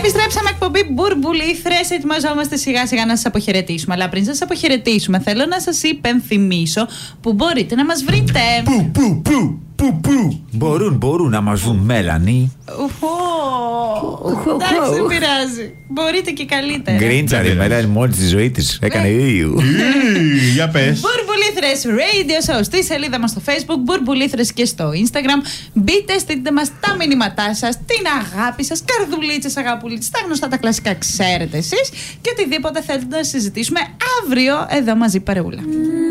Επιστρέψαμε, εκπομπή Μπουρμπουλήθρες. Ετοιμαζόμαστε σιγά σιγά να σας αποχαιρετήσουμε. Αλλά πριν σας αποχαιρετήσουμε, θέλω να σας υπενθυμίσω που μπορείτε να μας βρείτε. Μπορούν να μας βρουν, Μέλανη. Εντάξει, δεν πειράζει. Μπορείτε και καλύτερα. Γκρίντσαρη, Μέλανη, μόλις τη ζωή της έκανε ίδιου. Για πες. Μπουρμπουλήθρες Radio Show στη σελίδα μας στο Facebook, Μπουρμπουλήθρες και στο Instagram. Μπείτε, στείλτε μας τα μηνύματά σας, την αγάπη σας, καρδουλίτσες, αγαπουλίτσες, τα γνωστά τα κλασικά ξέρετε εσείς και οτιδήποτε θέλετε να συζητήσουμε αύριο εδώ μαζί παρεούλα.